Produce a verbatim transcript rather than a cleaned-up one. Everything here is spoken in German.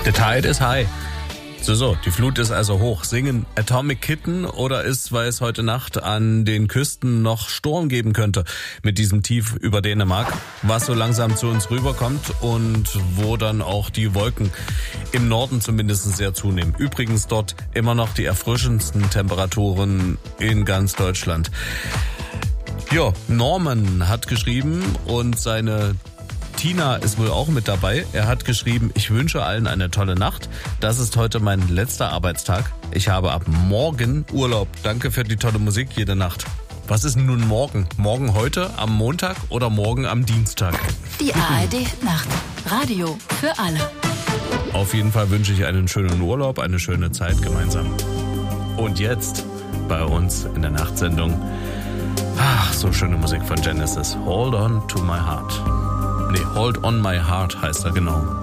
The tide is high. So, so, die Flut ist also hoch. Singen Atomic Kitten oder ist, weil es heute Nacht an den Küsten noch Sturm geben könnte mit diesem Tief über Dänemark, was so langsam zu uns rüberkommt und wo dann auch die Wolken im Norden zumindest sehr zunehmen. Übrigens dort immer noch die erfrischendsten Temperaturen in ganz Deutschland. Ja, Norman hat geschrieben und seine Tina ist wohl auch mit dabei. Er hat geschrieben, ich wünsche allen eine tolle Nacht. Das ist heute mein letzter Arbeitstag. Ich habe ab morgen Urlaub. Danke für die tolle Musik jede Nacht. Was ist nun morgen? Morgen heute am Montag oder morgen am Dienstag? Die A R D Nacht. Radio für alle. Auf jeden Fall wünsche ich einen schönen Urlaub, eine schöne Zeit gemeinsam. Und jetzt bei uns in der Nachtsendung. Ach, so schöne Musik von Genesis. Hold on to my heart. Nee, Hold on my heart heißt er genau.